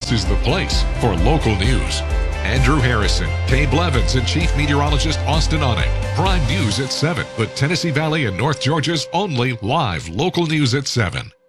this is the place for local news. Andrew Harrison, Kay Blevins, and Chief Meteorologist Austin Onek. Prime News at 7, but Tennessee Valley and North Georgia's only live local news at 7.